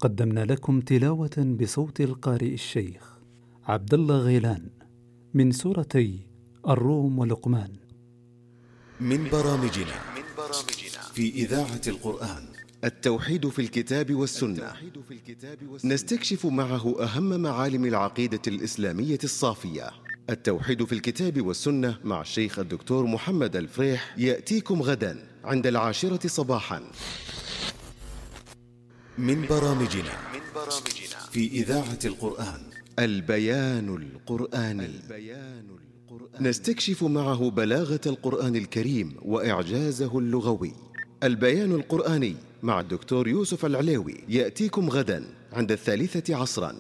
قدمنا لكم تلاوة بصوت القارئ الشيخ عبد الله غيلان من سورتي الروم ولقمان. من برامجنا في إذاعة القرآن التوحيد في الكتاب والسنة، نستكشف معه أهم معالم العقيدة الإسلامية الصافية. التوحيد في الكتاب والسنة مع الشيخ الدكتور محمد الفريح يأتيكم غدا عند 10 صباحا. من برامجنا في إذاعة القرآن البيان القرآني، نستكشف معه بلاغة القرآن الكريم وإعجازه اللغوي. البيان القرآني مع الدكتور يوسف العليوي يأتيكم غدا عند 3 عصرا.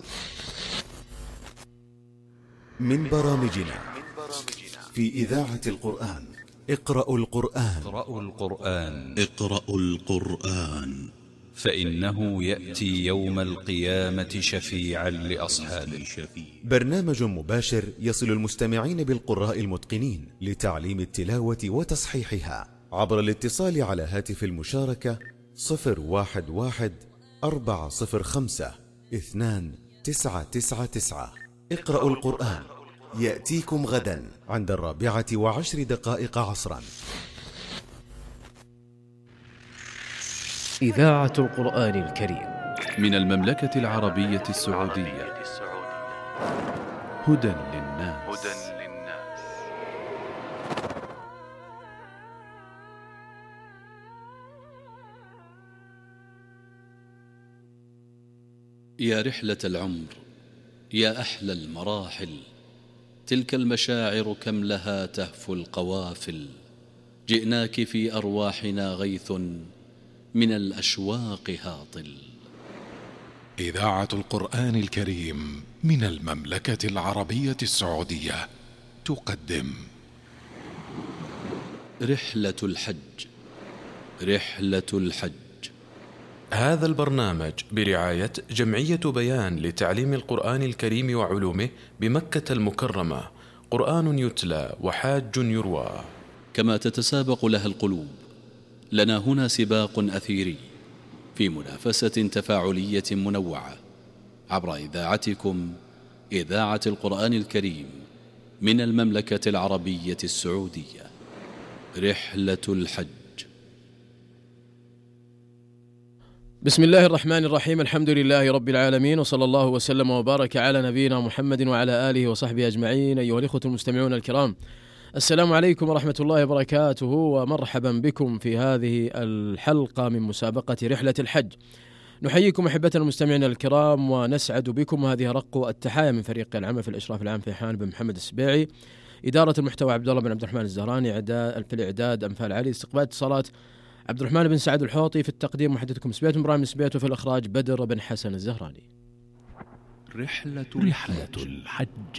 من برامجنا في إذاعة القرآن اقرأوا القرآن اقرأوا القرآن فإنه يأتي يوم القيامة شفيعا لأصحابه. برنامج مباشر يصل المستمعين بالقراء المتقنين لتعليم التلاوة وتصحيحها عبر الاتصال على هاتف المشاركة 011-405-2999. اقرأوا القرآن يأتيكم غدا عند 4:10 عصرا. إذاعة القرآن الكريم من المملكة العربية السعودية. هدى للناس. يا رحلة العمر، يا أحلى المراحل، تلك المشاعر كم لها تهفو القوافل. جئناك في أرواحنا غيث من الأشواق هاطل. إذاعة القرآن الكريم من المملكة العربية السعودية تقدم رحلة الحج. رحلة الحج. هذا البرنامج برعاية جمعية بيان لتعليم القرآن الكريم وعلومه بمكة المكرمة. قرآن يتلى وحاج يروى. كما تتسابق لها القلوب، لنا هنا سباق أثيري في منافسة تفاعلية منوعة عبر إذاعتكم إذاعة القرآن الكريم من المملكة العربية السعودية. رحلة الحج. بسم الله الرحمن الرحيم. الحمد لله رب العالمين، وصلى الله وسلم وبارك على نبينا محمد وعلى آله وصحبه أجمعين. أيها الإخوة المستمعون الكرام، السلام عليكم ورحمة الله وبركاته، ومرحبا بكم في هذه الحلقة من مسابقة رحلة الحج. نحييكم أحبتنا المستمعين الكرام ونسعد بكم. هذه رق التحايا من فريق العمل في الإشراف العام في حان بن محمد السبيعي، إدارة المحتوى عبد الله بن عبد الرحمن الزهراني، في الإعداد أنفال علي، استقبال اتصالات عبد الرحمن بن سعد الحوطي، في التقديم محدثكم سبيت إبراهيم سبيت، وفي الإخراج بدر بن حسن الزهراني. رحلة الحج.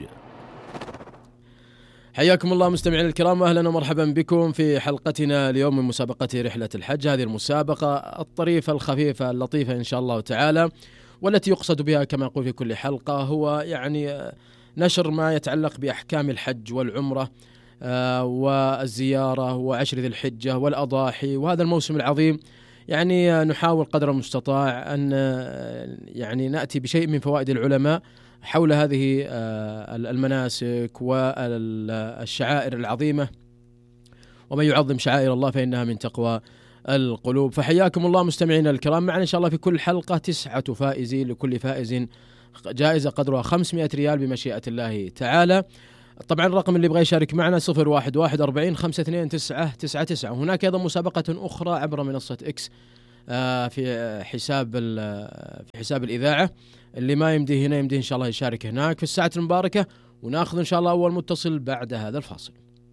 حياكم الله مستمعين الكرام، واهلا ومرحبا بكم في حلقتنا اليوم من مسابقة رحلة الحج. هذه المسابقة الطريفة الخفيفة اللطيفة إن شاء الله تعالى، والتي يقصد بها كما يقول في كل حلقة هو يعني نشر ما يتعلق بأحكام الحج والعمرة والزيارة وعشر ذي الحجة والأضاحي وهذا الموسم العظيم. يعني نحاول قدر المستطاع أن يعني نأتي بشيء من فوائد العلماء حول هذه المناسك والشعائر العظيمة، ومن يعظم شعائر الله فإنها من تقوى القلوب. فحياكم الله مستمعين الكرام، معنا إن شاء الله في كل حلقة 9 فائزين، لكل فائز جائزة قدرها 500 ريال بمشيئة الله تعالى. طبعا الرقم اللي يبغى يشارك معنا 011-42-529-99. هناك أيضا مسابقة أخرى عبر منصة إكس في حساب الإذاعة، اللي ما يمديه هنا يمديه إن شاء الله يشارك هناك في الساعة المباركة، ونأخذ إن شاء الله أول متصل بعد هذا الفاصل.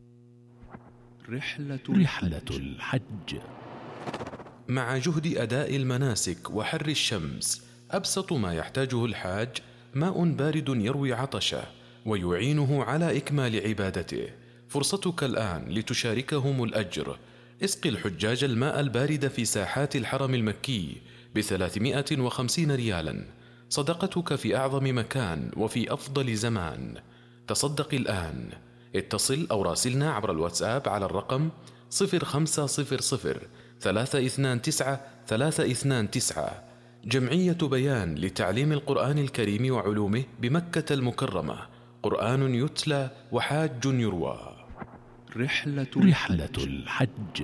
رحلة الحج. مع جهد أداء المناسك وحر الشمس، أبسط ما يحتاجه الحاج ماء بارد يروي عطشه ويعينه على إكمال عبادته. فرصتك الآن لتشاركهم الأجر. اسقي الحجاج الماء البارد في ساحات الحرم المكي ب350 ريالا، صدقتك في أعظم مكان وفي أفضل زمان. تصدق الآن. اتصل أو راسلنا عبر الواتساب على الرقم 0500 329 329. جمعية بيان لتعليم القرآن الكريم وعلومه بمكة المكرمة، قرآن يتلى وحاج يروى. رحلة الحج.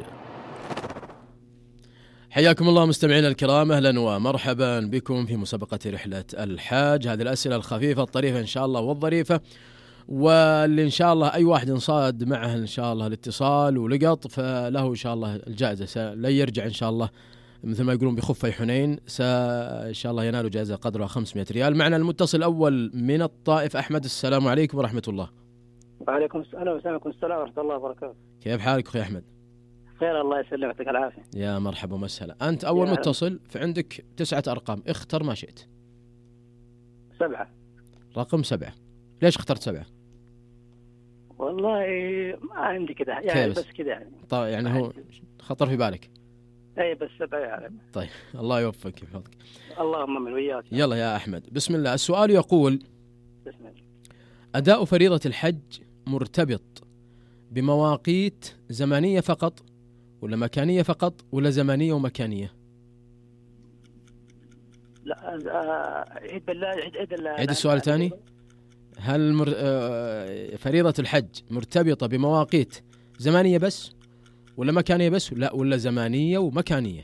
حياكم الله مستمعينا الكرام، أهلا ومرحبا بكم في مسابقة رحلة الحاج. هذه الأسئلة الخفيفة الطريفة إن شاء الله والظريفة، واللي إن شاء الله أي واحد انصاد معه إن شاء الله الاتصال ولقط فله إن شاء الله الجائزة، لا يرجع إن شاء الله مثل ما يقولون بخفي حنين، إن شاء الله ينال جائزة قدرها 500 ريال. معنا المتصل الأول من الطائف أحمد. السلام عليكم ورحمة الله. وعليكم السلام ورحمة الله وبركاته. كيف حالك أخي أحمد؟ خير الله يسلمك، يعطيك العافية. يا مرحبا ومسهلا. أنت أول متصل، فعندك 9 أرقام، اختر ما شئت. 7. رقم 7. ليش اخترت 7؟ والله ما عندي كذا يعني، بس كذا يعني. طيب يعني هو خطر في بالك؟ اي بس 7 يعني. طيب الله يوفقك ويحفظك. اللهم من وياك. يلا يا أحمد بسم الله. السؤال يقول: بسم الله. أداء فريضة الحج مرتبط بمواقيت زمنية فقط ولا مكانية فقط ولا زمنية ومكانية؟ لا عيد بالله عيد السؤال ثاني. هل فريضة الحج مرتبطة بمواقيت زمانية بس ولا مكانية بس ولا زمانية ومكانية؟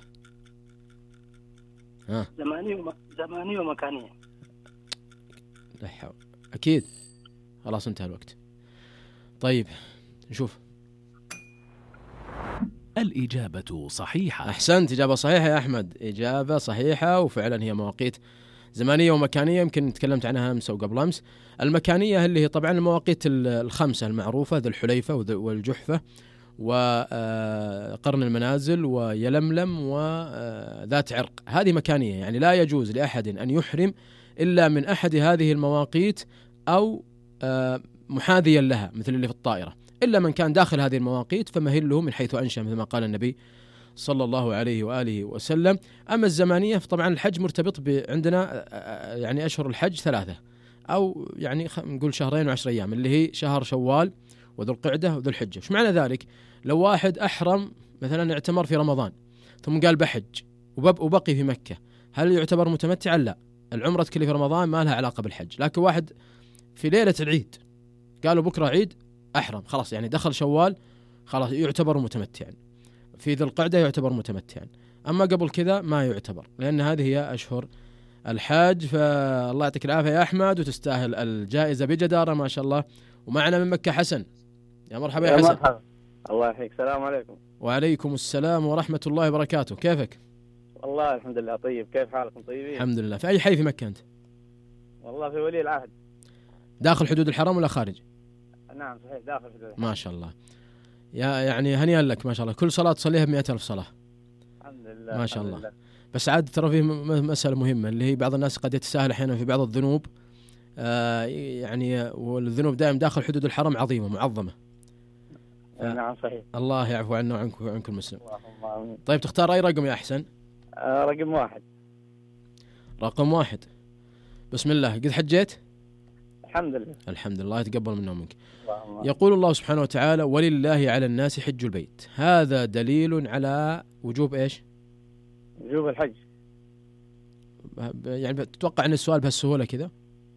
زمانية ومكانية. لا حول. أكيد خلاص انتهى الوقت. طيب نشوف. الإجابة صحيحة. أحسنت، إجابة صحيحة يا أحمد، إجابة صحيحة، وفعلا هي مواقيت زمانية ومكانية. يمكن تكلمت عنها أمس أو قبل أمس. المكانية اللي هي طبعا المواقيت الخمسة المعروفة، ذو الحليفة والجحفة وقرن المنازل ويلملم وذات عرق، هذه مكانية، يعني لا يجوز لأحد أن يحرم إلا من أحد هذه المواقيت أو محاذيا لها مثل اللي في الطائرة، إلا من كان داخل هذه المواقيت فمهله من حيث أنشأ مثل ما قال النبي صلى الله عليه وآله وسلم. أما الزمانية فطبعا الحج مرتبط عندنا يعني أشهر الحج 3 أو يعني نقول 2 و10 أيام، اللي هي شهر شوال وذو القعدة وذو الحجة. وش معنى ذلك؟ لو واحد أحرم مثلا اعتمر في رمضان ثم قال بحج وبقي في مكة، هل يعتبر متمتعا؟ لا، العمرة اللي في رمضان ما لها علاقة بالحج. لكن واحد في ليلة العيد قالوا بكرة عيد أحرم، خلاص يعني دخل شوال، خلاص يعتبر متمتعا، في ذي القعدة يعتبر متمتعا. أما قبل كذا ما يعتبر، لأن هذه هي أشهر الحاج. فالله يعطيك العافية يا أحمد، وتستاهل الجائزة بجدارة ما شاء الله. ومعنا من مكة حسن. يا مرحبا يا حسن. مرحبا. الله يحييك. السلام عليكم. وعليكم السلام ورحمة الله وبركاته. كيفك؟ والله الحمد لله طيب. كيف حالكم؟ طيبين الحمد لله. في أي حي في مكة أنت؟ والله في ولي العهد. داخل حدود الحرم ولا خارج؟ نعم صحيح داخل حدود الحرم. ما شاء الله. يعني هنيئا لك ما شاء الله، كل صلاة تصليها ب100,000 صلاة. الحمد لله ما شاء الله. بس عاد ترى في مسألة مهمة، اللي هي بعض الناس قد يتساهل أحيانا في بعض الذنوب، يعني والذنوب دائما داخل حدود الحرم عظيمة معظمة. نعم صحيح. الله يعفو عنا وعنك المسلم. طيب تختار أي رقم يا أحسن؟ رقم 1. رقم 1. بسم الله. قد حجيت؟ الحمد لله. الحمد لله، يتقبل منا ومنك. يقول الله سبحانه وتعالى: ولله على الناس حج البيت. هذا دليل على وجوب إيش؟ وجوب الحج. يعني تتوقع أن السؤال بهالسهولة كذا؟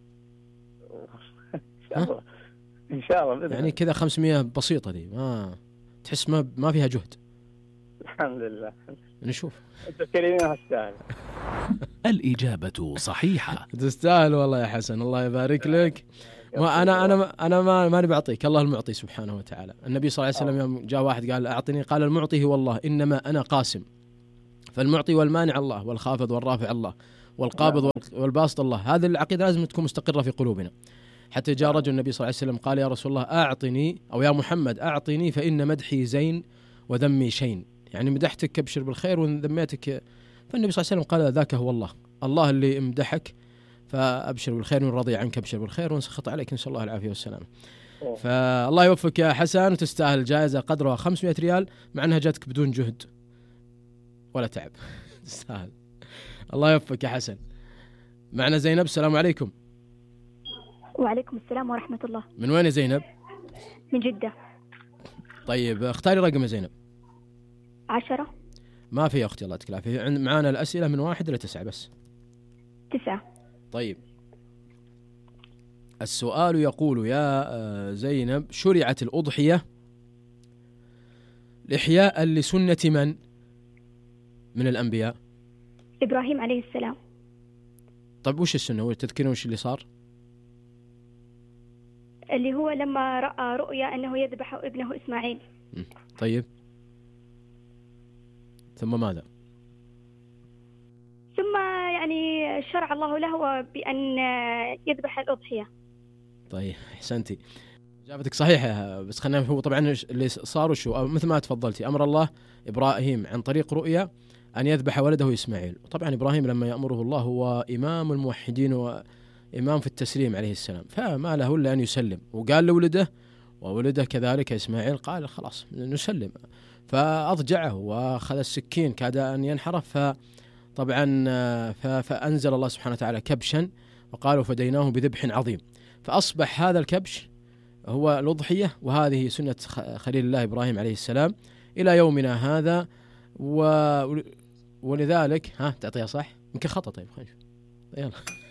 إن شاء الله يعني كذا 500 بسيطة دي، ما تحس ما فيها جهد. الحمد لله. نشوف. أنت كريمين هالسؤال. الإجابة صحيحة. تستاهل والله يا حسن، الله يبارك لك. أنا ما بعطيك، الله المعطي سبحانه وتعالى. النبي صلى الله عليه وسلم يوم جاء واحد قال أعطني، قال المعطي هو الله، إنما أنا قاسم. فالمعطي والمانع الله، والخافض والرافع الله، والقابض والباسط الله. هذه العقيدة لازم تكون مستقرة في قلوبنا. حتى جاء رجل النبي صلى الله عليه وسلم قال: يا رسول الله أعطني، أو يا محمد أعطني، فإن مدحي زين وذمي شين. يعني مدحتك أبشر بالخير، وذميتك. فالنبي صلى الله عليه وسلم قال: ذاك هو الله اللي امدحك فأبشر بالخير، وإن رضي عنك أبشر بالخير، وإن سخط عليك نسأل الله العافية والسلام. فالله يوفقك يا حسن، وتستاهل جائزة قدرها 500 ريال، مع أنها جاتك بدون جهد ولا تعب. تستاهل. الله يوفقك يا حسن. معنا زينب. السلام عليكم. وعليكم السلام ورحمة الله. من وين يا زينب؟ من جدة. طيب اختاري رقم يا زينب. 10. ما في يا أختي الله يعطيك العافية، معانا الأسئلة من 1 إلى 9 بس. 9. طيب السؤال يقول يا زينب: شرعت الأضحية إحياء لسنة من الأنبياء؟ إبراهيم عليه السلام. طيب وش السنة؟ تذكرون وش اللي صار؟ اللي هو لما رأى رؤيا أنه يذبح ابنه إسماعيل. طيب ثم ماذا؟ ثم يعني شرع الله له بأن يذبح الأضحية. طيب أحسنتي، إجابتك صحيحة، بس خلينا، هو طبعا اللي صار شو مثل ما تفضلتي، أمر الله إبراهيم عن طريق رؤيا أن يذبح ولده إسماعيل. طبعا إبراهيم لما يأمره الله هو إمام الموحدين وإمام في التسليم عليه السلام، فما له إلا أن يسلم، وقال لولده وولده كذلك إسماعيل، قال خلاص نسلم، فأضجعه وأخذ السكين كاد أن ينحرف، طبعا فأنزل الله سبحانه وتعالى كبشا وقالوا فديناه بذبح عظيم، فأصبح هذا الكبش هو الأضحية، وهذه سنة خليل الله إبراهيم عليه السلام إلى يومنا هذا. ولذلك تعطيها صح يمكن خطأ. طيب خلينا نشوف. يلا.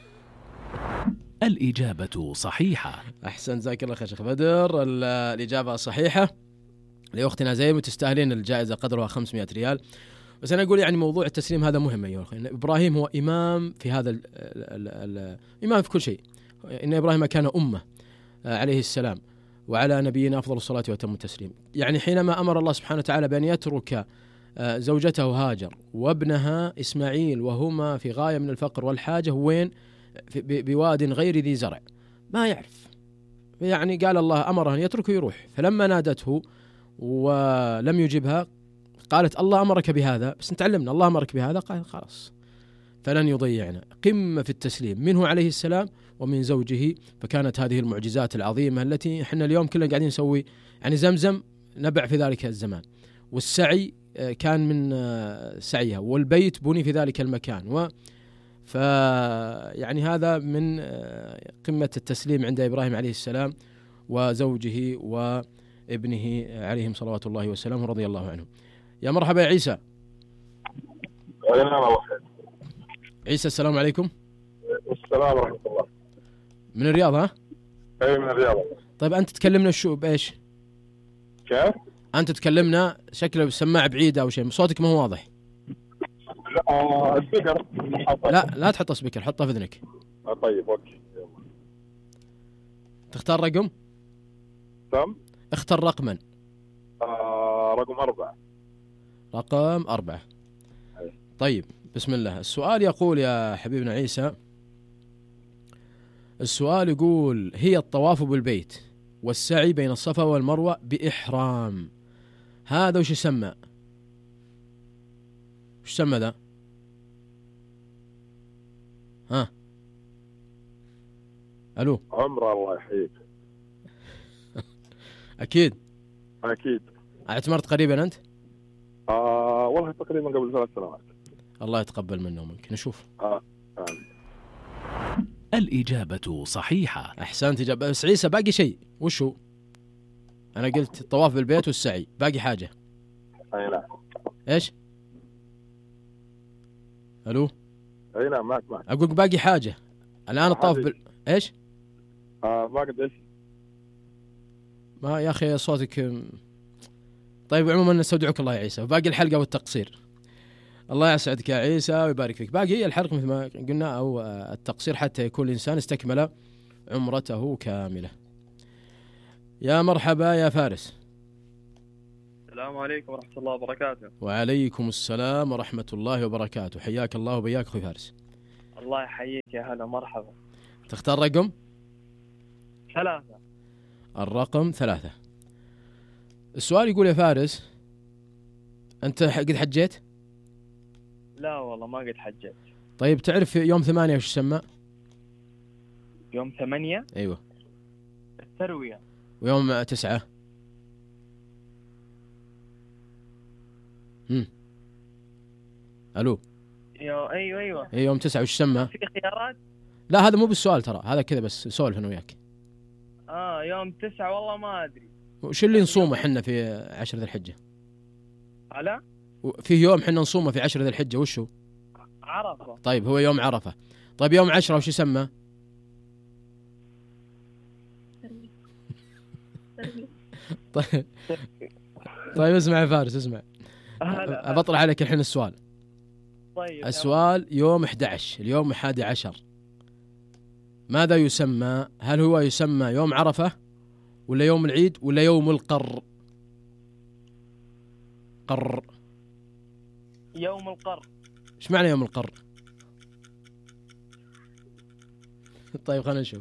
الإجابة صحيحة. أحسن، جزاك الله خير شيخ بدر. الإجابة صحيحة لأختنا زينب، وتستاهلين الجائزة قدرها 500 ريال. بس أنا أقول يعني موضوع التسليم هذا مهم أيها الأخوة. إبراهيم هو إمام في هذا إمام في كل شيء. إن إبراهيم كان أمة عليه السلام، وعلى نبينا أفضل الصلاة وأتم التسليم. يعني حينما أمر الله سبحانه وتعالى بأن يترك زوجته هاجر وابنها إسماعيل وهما في غاية من الفقر والحاجة، وين؟ بواد غير ذي زرع، ما يعرف، يعني قال الله أمره أن يتركه يروح. فلما نادته ولم يجبها قالت الله أمرك بهذا، بس نتعلمنا الله أمرك بهذا، قال خلاص فلن يضيعنا. قمة في التسليم منه عليه السلام ومن زوجه. فكانت هذه المعجزات العظيمة التي احنا اليوم كلنا قاعدين نسوي، يعني زمزم نبع في ذلك الزمان، والسعي كان من سعيها، والبيت بني في ذلك المكان، يعني هذا من قمة التسليم عند إبراهيم عليه السلام وزوجه وابنه عليهم صلوات الله وسلامه رضي الله عنهم. يا مرحبا يا عيسى. عيسى السلام عليكم. السلام ورحمة الله. من الرياض ها؟ اي من الرياض. طيب أنت تكلمنا شو بإيش؟ كيف؟ أنت تكلمنا شكله بسماعة بعيدة أو شيء، صوتك ما هو واضح. لا السبيكر. لا تحط سبيكر، حطه في أذنك. طيب اوكي. تختار رقم؟ تم. اختر رقما. رقم 4. رقم 4. طيب بسم الله. السؤال يقول يا حبيبنا عيسى، السؤال يقول: هي الطواف بالبيت والسعي بين الصفا والمروة بإحرام، هذا وش يسمى؟ وش يسمى ذا؟ ها ألو؟ عمره الله يحييك. أكيد أكيد. اعتمرت قريبا أنت؟ والله تقريبا قبل 3 سنوات. الله يتقبل منه ومنك. نشوف. الإجابة صحيحة. أحسنت إجابة. بس عيسى باقي شيء، وش هو؟ أنا قلت الطواف بالبيت والسعي، باقي حاجة. أي نعم. إيش؟ ألو؟ أي نعم معك. أقول باقي حاجة الآن الطواف إيش؟ باقي إيش؟ ما يا أخي صوتك. طيب عموما نستودعك الله يا عيسى، باقي الحلقة والتقصير. الله يسعدك يا عيسى ويبارك فيك. باقي الحلقة مثل ما قلنا أو التقصير حتى يكون الإنسان استكمل عمرته كاملة. يا مرحبا يا فارس. السلام عليكم ورحمة الله وبركاته. وعليكم السلام ورحمة الله وبركاته. حياك الله وبياك أخوي فارس. الله يحييك يا هلا مرحبا. تختار رقم 3. الرقم 3. السؤال يقول يا فارس: أنت قد حجيت؟ لا والله ما قد حجيت. طيب تعرف يوم 8 وش يسمى؟ يوم 8؟ أيوة. التروية. ويوم 9؟ ألو؟ أيوة. يوم 9 وش يسمى؟ في خيارات؟ لا هذا مو بالسؤال ترى، هذا كذا بس نسولف أنا وياك. يوم 9 والله ما أدري. وش اللي نصومه حنا في 10 ذي الحجة؟ على؟ في يوم حنا نصومه في 10 ذي الحجة، وش هو؟ عرفة. طيب هو يوم عرفة. طيب يوم 10 وش يسمى؟ طيب اسمع يا فارس، اسمع. بطرح عليك الحين السؤال. طيب السؤال يوم 11، اليوم 11 ماذا يسمى؟ هل هو يسمى يوم عرفة ولا يوم العيد ولا يوم القر؟ قر. يوم القر. ايش معنى يوم القر؟ طيب خلينا نشوف.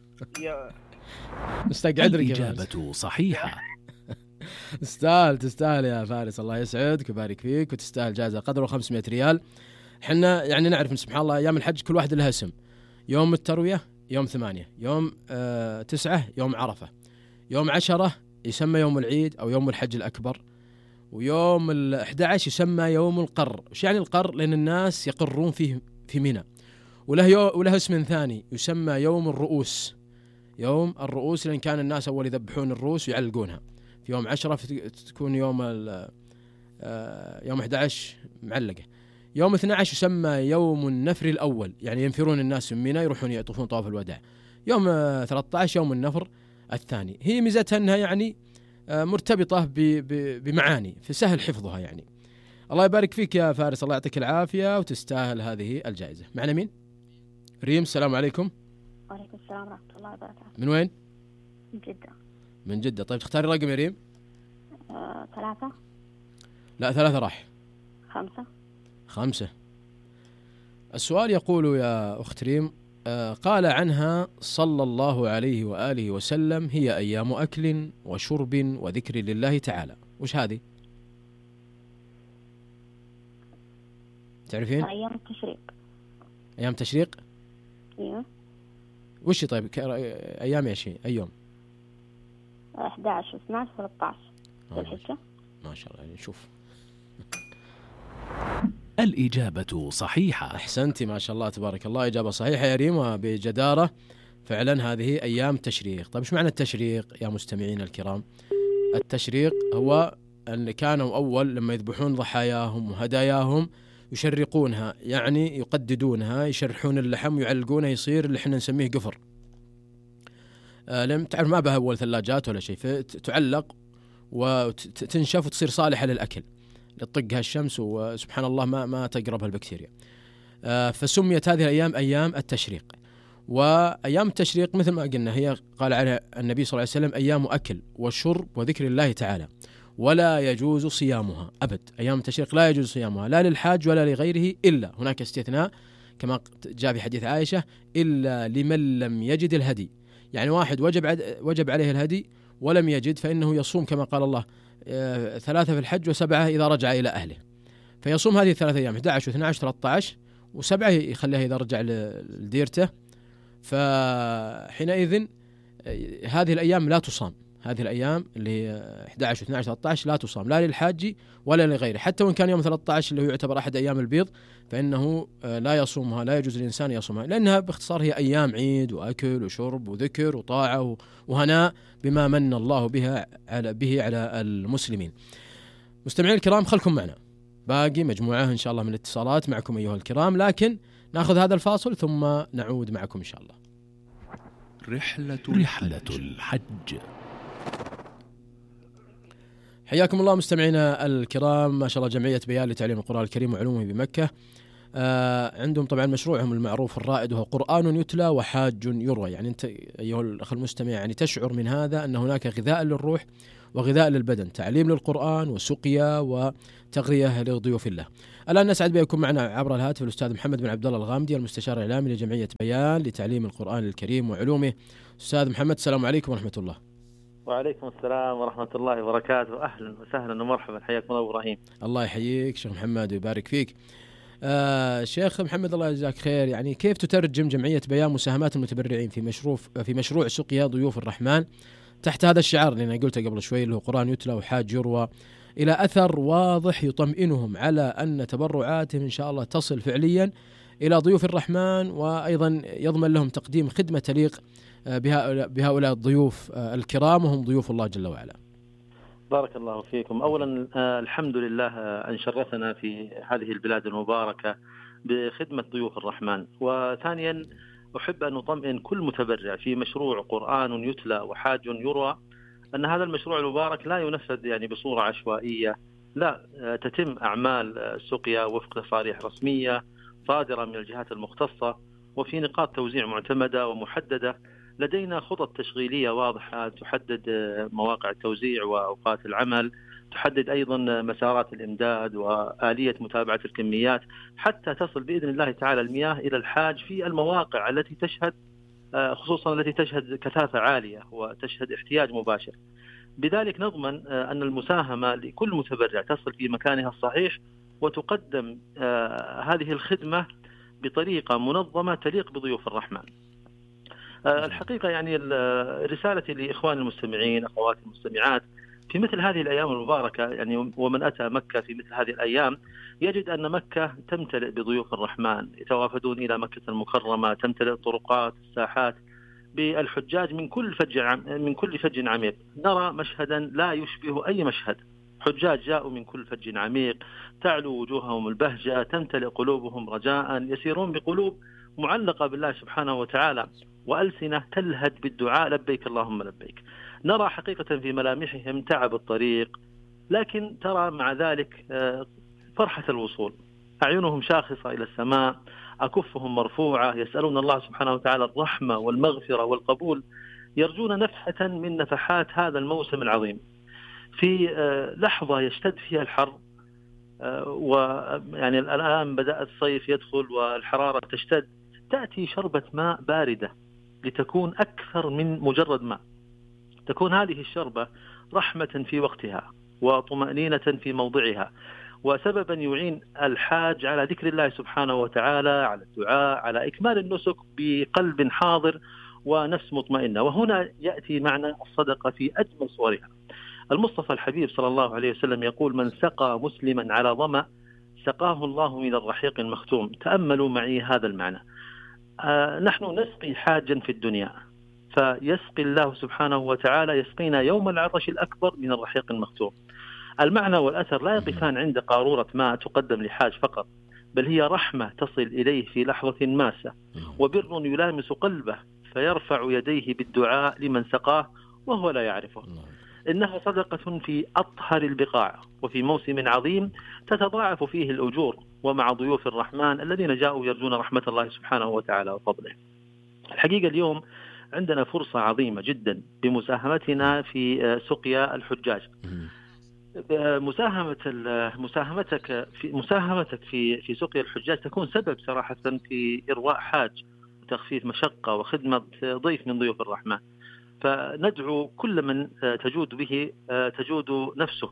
مستقعد لك. الإجابة صحيحة. تستاهل يا فارس، الله يسعدك ويبارك فيك، وتستاهل جائزة قدره 500 ريال. حنا يعني نعرف ان سبحان الله ايام الحج كل واحد لها اسم. يوم التروية يوم 8، يوم 9 يوم عرفة، يوم 10 يسمى يوم العيد او يوم الحج الاكبر، ويوم 11 يسمى يوم القر. وش يعني القر؟ لان الناس يقرون فيه في منى. وله اسم ثاني يسمى يوم الرؤوس. يوم الرؤوس لان كان الناس اول يذبحون الرؤوس ويعلقونها. في يوم 10 تكون يوم 11 معلقة. يوم 12 يسمى يوم النفر الأول، يعني ينفرون الناس من منى يروحون يطوفون طواف الوداع. يوم 13 يوم النفر الثاني. هي ميزتها أنها يعني مرتبطة بمعاني فسهل حفظها يعني. الله يبارك فيك يا فارس، الله يعطيك العافية وتستاهل هذه الجائزة. معنا مين؟ ريم، السلام عليكم. وعليكم السلام ورحمة الله وبركاته. من وين؟ من جدة. من جدة. طيب تختاري رقم يا ريم؟ 3. لا 3 راح. 5. السؤال يقول يا أخت ريم، قال عنها صلى الله عليه وآله وسلم: هي أيام أكل وشرب وذكر لله تعالى. وش هذه؟ تعرفين؟ أيام التشريق. أيام تشريق؟ ايوه. وش طيب أيام ايش هي؟ أي يوم؟ 11 و12 و13 ذي الحجة. ما شاء الله. نشوف. الإجابة صحيحة. أحسنتي ما شاء الله تبارك الله، إجابة صحيحة يا ريم وبجدارة. فعلا هذه أيام تشريق. طيب إيش معنى التشريق يا مستمعين الكرام؟ التشريق هو أن كانوا أول لما يذبحون ضحاياهم وهداياهم يشرقونها، يعني يقددونها، يشرحون اللحم ويعلقونه، يصير اللي احنا نسميه قفر. لم تعرف ما بها أول ثلاجات ولا شيء، فتعلق وتنشف وتصير صالحة للأكل، تطقها الشمس وسبحان الله ما تقربها البكتيريا. فسميت هذه الأيام أيام التشريق. وأيام التشريق مثل ما قلنا هي قال عليها النبي صلى الله عليه وسلم: أيام أكل وشرب وذكر الله تعالى، ولا يجوز صيامها أبد. أيام التشريق لا يجوز صيامها لا للحاج ولا لغيره، إلا هناك استثناء كما جاء في حديث عائشة: إلا لمن لم يجد الهدي. يعني واحد وجب عليه الهدي ولم يجد فإنه يصوم كما قال الله: 3 في الحج و7 إذا رجع إلى أهله. فيصوم هذه 3 أيام 11 و12 و13 و7 يخليها إذا رجع لديرته. فحينئذ هذه الأيام لا تصام. هذه الأيام اللي 11 و12 و13 لا تصام لا للحاج ولا لغيره. حتى وإن كان يوم 13 اللي هو يعتبر أحد أيام البيض فإنه لا يصومها، لا يجوز للإنسان يصومها، لأنها باختصار هي أيام عيد وأكل وشرب وذكر وطاعة وهناء بما من الله به على المسلمين. مستمعين الكرام، خلكم معنا، باقي مجموعة إن شاء الله من الاتصالات معكم أيها الكرام، لكن نأخذ هذا الفاصل ثم نعود معكم إن شاء الله. رحلة الحج. حياكم الله مستمعينا الكرام. ما شاء الله جمعية بيان لتعليم القرآن الكريم وعلومه بمكة عندهم طبعا مشروعهم المعروف الرائد وهو قرآن يتلى وحاج يروى. يعني أنت أيها الأخ المستمع يعني تشعر من هذا أن هناك غذاء للروح وغذاء للبدن، تعليم للقرآن وسقيا وتغذية لضيوف الله. الآن نسعد بكم معنا عبر الهاتف الأستاذ محمد بن عبد الله الغامدي، المستشار الإعلامي لجمعية بيان لتعليم القرآن الكريم وعلومه. أستاذ محمد السلام عليكم ورحمة الله. وعليكم السلام ورحمة الله وبركاته. أهلا وسهلا ومرحبا، حياكم الله إبراهيم. الله يحييك شيخ محمد ويبارك فيك. شيخ محمد الله يجزاك خير، يعني كيف تترجم جمعية بيان مساهمات المتبرعين في مشروع سقيا ضيوف الرحمن تحت هذا الشعار اللي أنا قلته قبل شوي اللي هو قرآن يتلى وحاج يروى إلى أثر واضح يطمئنهم على أن تبرعاتهم إن شاء الله تصل فعليا إلى ضيوف الرحمن، وأيضا يضمن لهم تقديم خدمة تليق بهؤلاء الضيوف الكرام وهم ضيوف الله جل وعلا. بارك الله فيكم. أولا الحمد لله أن شرفنا في هذه البلاد المباركة بخدمة ضيوف الرحمن. وثانيا أحب أن أطمئن كل متبرع في مشروع قرآن يتلى وحاج يروى أن هذا المشروع المبارك لا ينفذ يعني بصورة عشوائية، لا، تتم أعمال سقيا وفق تصاريح رسمية صادرة من الجهات المختصة وفي نقاط توزيع معتمدة ومحددة. لدينا خطط تشغيلية واضحة تحدد مواقع التوزيع وأوقات العمل، تحدد أيضا مسارات الإمداد وآلية متابعة الكميات حتى تصل بإذن الله تعالى المياه إلى الحاج في المواقع التي تشهد، خصوصا التي تشهد كثافة عالية وتشهد احتياج مباشر. بذلك نضمن أن المساهمة لكل متبرع تصل في مكانها الصحيح وتقدم هذه الخدمة بطريقة منظمة تليق بضيوف الرحمن. الحقيقة يعني رسالتي لإخواني المستمعين أخواتي المستمعات في مثل هذه الأيام المباركة، يعني ومن أتى مكة في مثل هذه الأيام يجد أن مكة تمتلئ بضيوف الرحمن، يتوافدون إلى مكة المكرمة، تمتلئ الطرقات الساحات بالحجاج من كل فج عميق. نرى مشهدا لا يشبه أي مشهد، حجاج جاءوا من كل فج عميق، تعلو وجوههم البهجة، تمتلئ قلوبهم رجاء، يسيرون بقلوب معلقة بالله سبحانه وتعالى وألسنة تلهج بالدعاء لبيك اللهم لبيك. نرى حقيقة في ملامحهم تعب الطريق، لكن ترى مع ذلك فرحة الوصول، أعينهم شاخصة إلى السماء، أكفهم مرفوعة، يسألون الله سبحانه وتعالى الرحمة والمغفرة والقبول، يرجون نفحة من نفحات هذا الموسم العظيم. في لحظة يشتد فيها الحر، ويعني الآن بدأ الصيف يدخل والحرارة تشتد، تأتي شربة ماء باردة لتكون أكثر من مجرد ماء، تكون هذه الشربة رحمة في وقتها وطمأنينة في موضعها وسببا يعين الحاج على ذكر الله سبحانه وتعالى، على الدعاء، على إكمال النسك بقلب حاضر ونفس مطمئنة. وهنا يأتي معنى الصدقة في أجمل صورها. المصطفى الحبيب صلى الله عليه وسلم يقول: من سقى مسلما على ظمأ سقاه الله من الرحيق المختوم. تأملوا معي هذا المعنى. نحن نسقي حاجا في الدنيا، فيسقي الله سبحانه وتعالى يسقينا يوم العطش الأكبر من الرحيق المختوم. المعنى والأثر لا يقفان عند قارورة ماء تقدم لحاج فقط، بل هي رحمة تصل إليه في لحظة ماسة، وبر يلامس قلبه فيرفع يديه بالدعاء لمن سقاه وهو لا يعرفه. إنها صدقة في أطهر البقاع وفي موسم عظيم تتضاعف فيه الأجور، ومع ضيوف الرحمن الذين جاءوا يرجون رحمة الله سبحانه وتعالى وفضله. الحقيقة اليوم عندنا فرصة عظيمة جدا بمساهمتنا في سقيا الحجاج. مساهمتك في سقيا الحجاج تكون سبب صراحة في إرواء حاج وتخفيف مشقة وخدمة ضيف من ضيوف الرحمن. فندعو كل من تجود به تجود نفسه،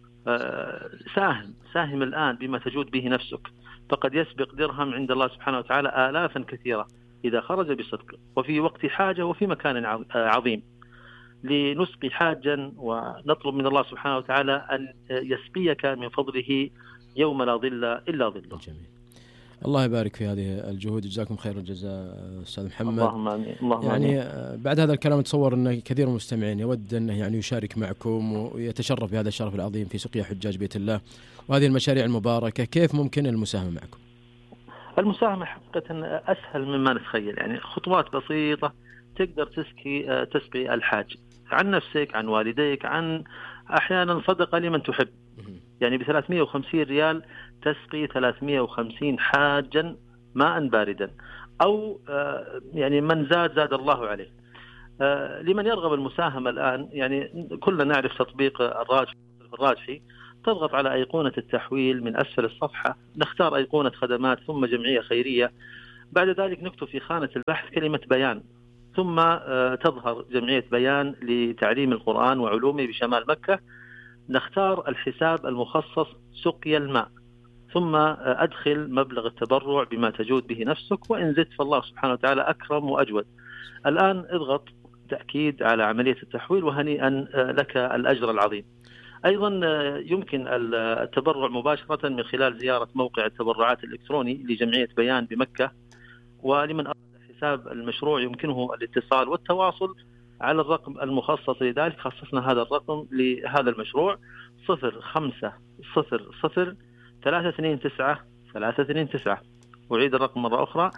ساهم الآن بما تجود به نفسك، فقد يسبق درهم عند الله سبحانه وتعالى آلافا كثيرة إذا خرج بصدق وفي وقت حاجة وفي مكان عظيم. لنسقي حاجا ونطلب من الله سبحانه وتعالى أن يسقيك من فضله يوم لا ظل إلا ظله. جميل. الله يبارك في هذه الجهود، جزاكم خير الجزاء أستاذ محمد. اللهم آمين. يعني بعد هذا الكلام أتصور أن كثير من المستمعين يود أنه يعني يشارك معكم ويتشرف بهذا الشرف العظيم في سقيا حجاج بيت الله وهذه المشاريع المباركة. كيف ممكن المساهمة معكم؟ المساهمة حقيقة أسهل مما نتخيل، يعني خطوات بسيطة تقدر تسقي الحاج عن نفسك، عن والديك، عن أحيانا صدقة لمن تحب. يعني ب350 ريال تسقي 350 حاجا ماء باردا، أو يعني من زاد الله عليه. لمن يرغب المساهمة الآن، يعني كلنا نعرف تطبيق الراجحي، تضغط على أيقونة التحويل من أسفل الصفحة، نختار أيقونة خدمات ثم جمعية خيرية، بعد ذلك نكتب في خانة البحث كلمة بيان، ثم تظهر جمعية بيان لتعليم القرآن وعلومه بشمال مكة، نختار الحساب المخصص سقيا الماء، ثم أدخل مبلغ التبرع بما تجود به نفسك، وإن زدت فالله سبحانه وتعالى أكرم وأجود. الآن اضغط تأكيد على عملية التحويل، وهنيئا لك الأجر العظيم. أيضا يمكن التبرع مباشرة من خلال زيارة موقع التبرعات الإلكتروني لجمعية بيان بمكة، ولمن أراد حساب المشروع يمكنه الاتصال والتواصل على الرقم المخصص لذلك. خصصنا هذا الرقم لهذا المشروع 0500 329 329. أعيد الرقم مرة أخرى.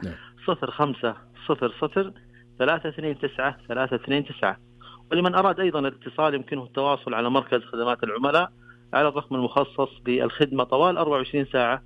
0500-329-329. ولمن أراد أيضا الاتصال يمكنه التواصل على مركز خدمات العملاء على الرقم المخصص بالخدمة طوال 24 ساعة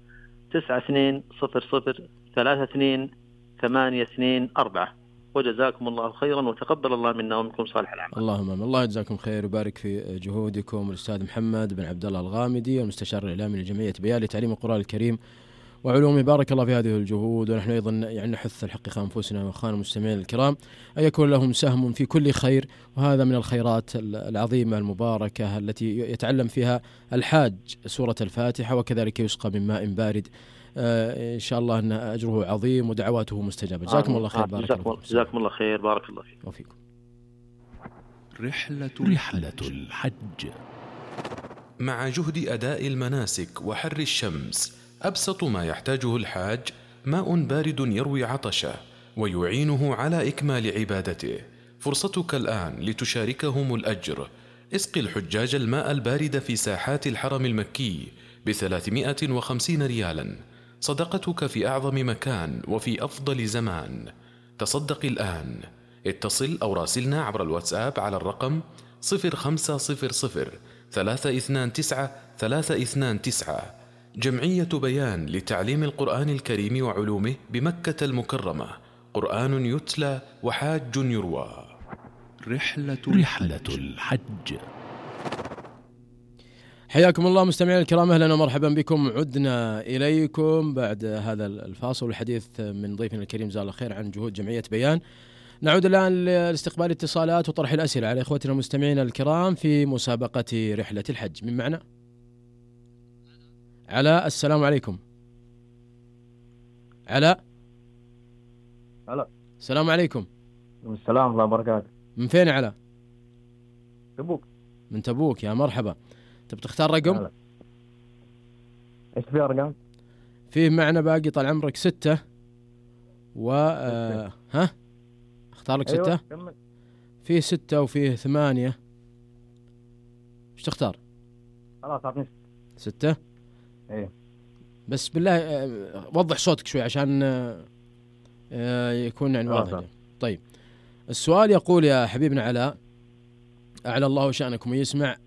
9200-32-824. وجزاكم الله خيرا وتقبل الله منا ومنكم صالح الأعمال. اللهم آمين. الله يجزاكم خير ويبارك في جهودكم. الأستاذ محمد بن عبد الله الغامدي المستشار الإعلامي لجمعية بيان لتعليم القرآن الكريم وعلومه، بارك الله في هذه الجهود. ونحن أيضا يعني نحث الحقيقة أنفسنا وأخواننا المستمعين الكرام أن يكون لهم سهم في كل خير، وهذا من الخيرات العظيمة المباركة التي يتعلم فيها الحاج سورة الفاتحة، وكذلك يسقى من ماء بارد. إن شاء الله أن أجره عظيم ودعواته مستجابة. جزاكم الله خير. بارك الله. جزاكم الله خير. بارك الله فيك وفيكم. رحلة الحج. مع جهد أداء المناسك وحر الشمس، أبسط ما يحتاجه الحاج ماء بارد يروي عطشه ويعينه على إكمال عبادته. فرصتك الآن لتشاركهم الأجر. اسق الحجاج الماء البارد في ساحات الحرم المكي ب350 ريالا، صدقتك في أعظم مكان وفي أفضل زمان. تصدق الآن. اتصل أو راسلنا عبر الواتساب على الرقم 0500-329-329. جمعية بيان لتعليم القرآن الكريم وعلومه بمكة المكرمة. قرآن يتلى وحاج يروى. رحلة الحج. حياكم الله مستمعين الكرام، أهلا ومرحبا بكم. عدنا إليكم بعد هذا الفاصل والحديث من ضيفنا الكريم جزاه الله خير عن جهود جمعية بيان. نعود الآن لاستقبال اتصالات وطرح الأسئلة على إخوتنا المستمعين الكرام في مسابقة رحلة الحج. من معنا؟ علاء، السلام عليكم. علاء. السلام عليكم. السلام ورحمة الله وبركاته. من فين علاء؟ تبوك. من تبوك، يا مرحبا. تبي تختار رقم؟ ايش في رقم؟ فيه معنا باقي طال عمرك 6 ها؟ اختار لك 6. أيوة. فيه 6 وفيه 8. ايش تختار؟ خلاص اعطني 6. ايه بس بالله وضح صوتك شوي عشان يكون يعني واضح. طيب السؤال يقول يا حبيبنا علاء، أعلى الله شأنكم ويسمع،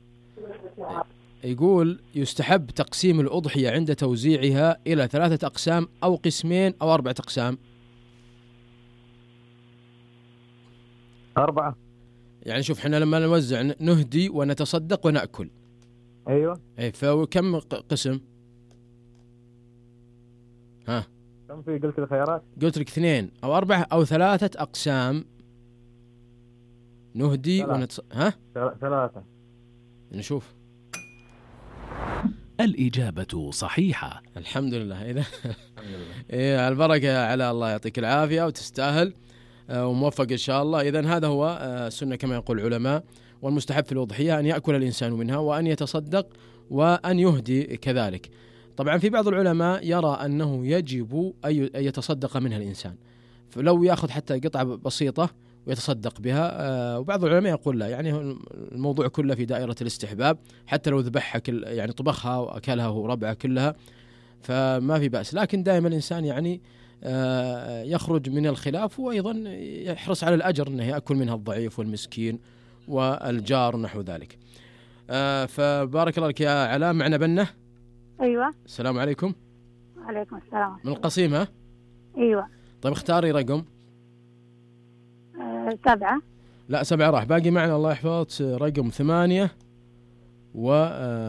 يقول يستحب تقسيم الأضحية عند توزيعها إلى 3 أقسام أو قسمين أو 4 أقسام؟ 4. يعني شوف احنا لما نوزع نهدي ونتصدق ونأكل. ايوه. اي فكم قسم؟ ها كم في قلت الخيارات؟ قلت لك 2 أو 4 أو 3 أقسام نهدي ها 3. نشوف. الإجابة صحيحة. الحمد لله. إذا إيه البركة يا علاء، الله يعطيك العافية وتستاهل وموفق إن شاء الله. إذن هذا هو السنة كما يقول العلماء، والمستحب في الأضحية أن يأكل الإنسان منها وأن يتصدق وأن يهدي كذلك. طبعا في بعض العلماء يرى أنه يجب أن يتصدق منها الإنسان، فلو يأخذ حتى قطعة بسيطة ويتصدق بها. وبعض العلماء يقول لا، يعني الموضوع كله في دائرة الاستحباب، حتى لو ذبحها يعني طبخها وأكلها وربعها كلها فما في بأس. لكن دائما الإنسان يعني يخرج من الخلاف، وأيضا يحرص على الأجر أنه يأكل منها الضعيف والمسكين والجار نحو ذلك. فبارك الله لك يا علاء. معنا بنة. أيوة. السلام عليكم. وعليكم السلام. من القصيم ها؟ أيوة. طيب اختاري رقم. 7. لا 7 راح. باقي معنا الله يحفظك رقم 8 و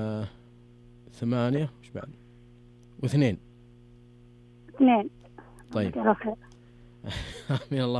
8 وش بعد و2. 2. طيب. آمين الله